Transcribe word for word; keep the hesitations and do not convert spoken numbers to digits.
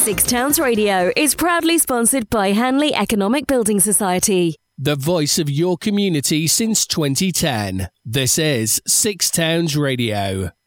Six Towns Radio is proudly sponsored by Hanley Economic Building Society. The voice of your community since twenty ten. This is Six Towns Radio.